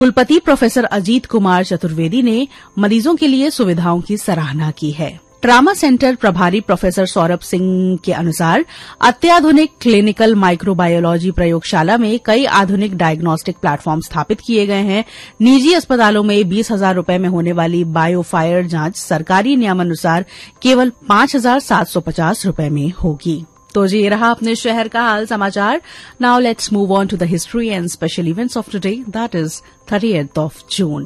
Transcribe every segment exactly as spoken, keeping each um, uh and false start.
कुलपति प्रोफेसर अजीत कुमार चतुर्वेदी ने मरीजों के लिए सुविधाओं की सराहना की है। ट्रामा सेंटर प्रभारी प्रोफेसर सौरभ सिंह के अनुसार अत्याधुनिक क्लिनिकल माइक्रोबायोलॉजी प्रयोगशाला में कई आधुनिक डायग्नोस्टिक प्लेटफॉर्म स्थापित किए गए हैं। निजी अस्पतालों में बीस हजार रूपये में होने वाली बायोफायर जांच सरकारी नियमानुसार केवल पांच हजार सात सौ पचास रूपये में होगी। तो ये रहा अपने शहर का हाल समाचार। Now let's move on to the history and special events of today, that is thirtieth of June.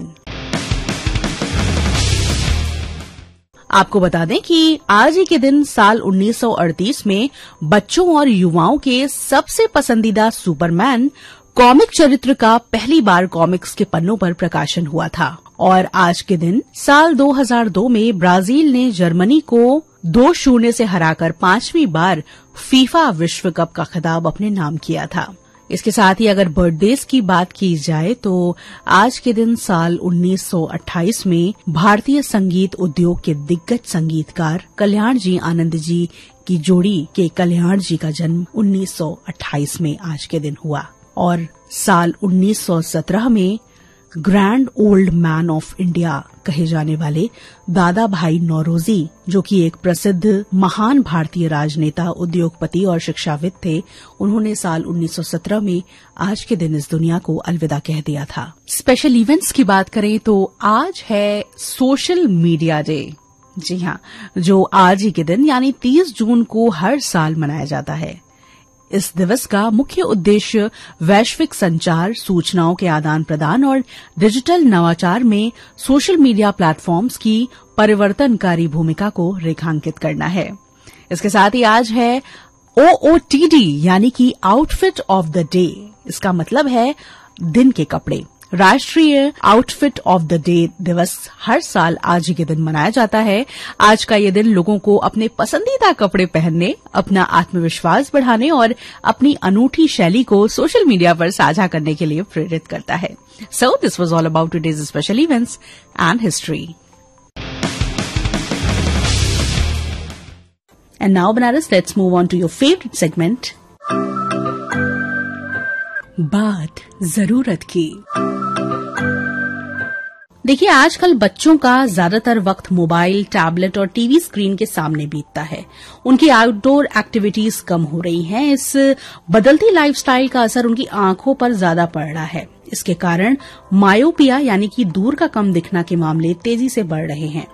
आपको बता दें कि आज ही के दिन साल उन्नीस सौ अड़तीस में बच्चों और युवाओं के सबसे पसंदीदा सुपरमैन कॉमिक चरित्र का पहली बार कॉमिक्स के पन्नों पर प्रकाशन हुआ था। और आज के दिन साल दो हज़ार दो में ब्राजील ने जर्मनी को दो शून्य से हराकर पांचवी बार फीफा विश्व कप का खिताब अपने नाम किया था। इसके साथ ही अगर बर्थडेज की बात की जाए तो आज के दिन साल उन्नीस सौ अट्ठाईस में भारतीय संगीत उद्योग के दिग्गज संगीतकार कल्याण जी आनंद जी की जोड़ी के कल्याण जी का जन्म उन्नीस सौ अट्ठाईस में आज के दिन हुआ। और साल उन्नीस सौ सत्रह में grand old man of India कहे जाने वाले दादा भाई नौरोजी, जो कि एक प्रसिद्ध महान भारतीय राजनेता, उद्योगपति और शिक्षाविद थे, उन्होंने साल उन्नीस सौ सत्रह में आज के दिन इस दुनिया को अलविदा कह दिया था। स्पेशल इवेंट्स की बात करें तो आज है सोशल मीडिया डे। जी हाँ, जो आज ही के दिन यानी तीस जून को हर साल मनाया जाता है। इस दिवस का मुख्य उद्देश्य वैश्विक संचार, सूचनाओं के आदान प्रदान और डिजिटल नवाचार में सोशल मीडिया प्लेटफॉर्म्स की परिवर्तनकारी भूमिका को रेखांकित करना है। इसके साथ ही आज है ओ ओ टी डी यानी कि आउटफिट ऑफ द डे। इसका मतलब है दिन के कपड़े। राष्ट्रीय आउटफिट ऑफ द डे दिवस हर साल आज ही के दिन मनाया जाता है। आज का ये दिन लोगों को अपने पसंदीदा कपड़े पहनने, अपना आत्मविश्वास बढ़ाने और अपनी अनूठी शैली को सोशल मीडिया पर साझा करने के लिए प्रेरित करता है। So this was all about today's special events and history. And now Banaras, let's move on to your favourite segment, बात जरूरत की। देखिए, आजकल बच्चों का ज्यादातर वक्त मोबाइल, टैबलेट और टीवी स्क्रीन के सामने बीतता है। उनकी आउटडोर एक्टिविटीज कम हो रही हैं। इस बदलती लाइफस्टाइल का असर उनकी आंखों पर ज्यादा पड़ रहा है। इसके कारण मायोपिया यानी कि दूर का कम दिखना के मामले तेजी से बढ़ रहे हैं।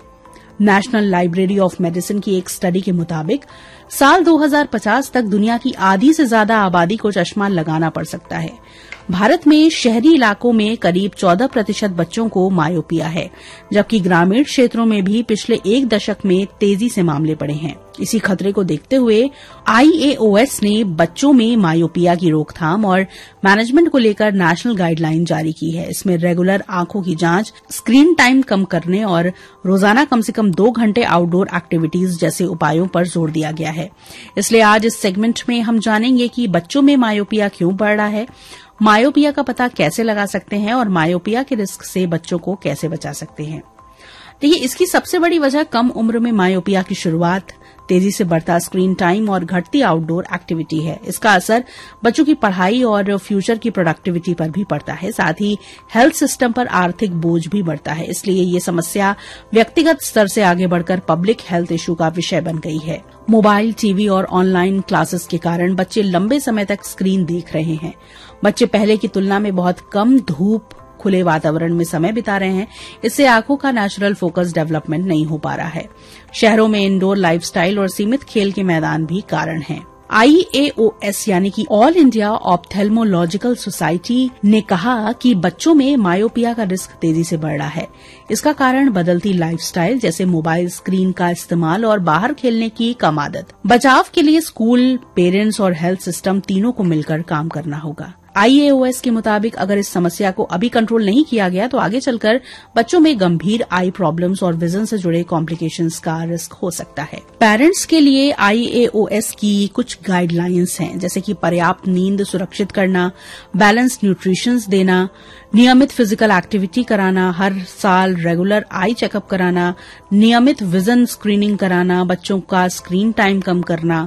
नेशनल लाइब्रेरी ऑफ मेडिसिन की एक स्टडी के मुताबिक साल दो हज़ार पचास तक दुनिया की आधी से ज्यादा आबादी को चश्मा लगाना पड़ सकता है। भारत में शहरी इलाकों में करीब चौदह प्रतिशत बच्चों को मायोपिया है, जबकि ग्रामीण क्षेत्रों में भी पिछले एक दशक में तेजी से मामले बढ़े हैं। इसी खतरे को देखते हुए आई ए ओ एस ने बच्चों में मायोपिया की रोकथाम और मैनेजमेंट को लेकर नेशनल गाइडलाइन जारी की है। इसमें रेगुलर आंखों की जांच, स्क्रीन टाइम कम करने और रोजाना कम से कम दो घंटे आउटडोर एक्टिविटीज जैसे उपायों पर जोर दिया गया है। इसलिए आज इस सेगमेंट में हम जानेंगे कि बच्चों में मायोपिया क्यों बढ़ रहा है, मायोपिया का पता कैसे लगा सकते हैं और मायोपिया के रिस्क से बच्चों को कैसे बचा सकते हैं। देखिए, इसकी सबसे बड़ी वजह कम उम्र में मायोपिया की शुरुआत, तेजी से बढ़ता स्क्रीन टाइम और घटती आउटडोर एक्टिविटी है। इसका असर बच्चों की पढ़ाई और फ्यूचर की प्रोडक्टिविटी पर भी पड़ता है। साथ ही हेल्थ सिस्टम पर आर्थिक बोझ भी बढ़ता है। इसलिए ये समस्या व्यक्तिगत स्तर से आगे बढ़कर पब्लिक हेल्थ इशू का विषय बन गई है। मोबाइल, टीवी और ऑनलाइन क्लासेस के कारण बच्चे लंबे समय तक स्क्रीन देख रहे हैं। बच्चे पहले की तुलना में बहुत कम धूप, खुले वातावरण में समय बिता रहे हैं। इससे आंखों का नेचुरल फोकस डेवलपमेंट नहीं हो पा रहा है। शहरों में इंडोर लाइफस्टाइल और सीमित खेल के मैदान भी कारण हैं। आई ए ओ एस यानी कि ऑल इंडिया ऑप्थेल्मोलॉजिकल सोसाइटी ने कहा कि बच्चों में मायोपिया का रिस्क तेजी से बढ़ रहा है। इसका कारण बदलती लाइफस्टाइल जैसे मोबाइल स्क्रीन का इस्तेमाल और बाहर खेलने की कम आदत। बचाव के लिए स्कूल, पेरेंट्स और हेल्थ सिस्टम तीनों को मिलकर काम करना होगा। आई ए ओ एस के मुताबिक अगर इस समस्या को अभी कंट्रोल नहीं किया गया तो आगे चलकर बच्चों में गंभीर आई प्रॉब्लम्स और विजन से जुड़े कॉम्प्लिकेशंस का रिस्क हो सकता है। पेरेंट्स के लिए आई ए ओ एस की कुछ गाइडलाइंस हैं, जैसे कि पर्याप्त नींद सुरक्षित करना, बैलेंस न्यूट्रिशन देना, नियमित फिजिकल एक्टिविटी कराना, हर साल रेगुलर आई चेकअप कराना, नियमित विजन स्क्रीनिंग कराना, बच्चों का स्क्रीन टाइम कम करना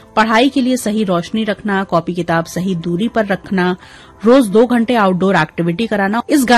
पढ़ाई के लिए सही रोशनी रखना, कॉपी किताब सही दूरी पर रखना, रोज दो घंटे आउटडोर एक्टिविटी कराना। इस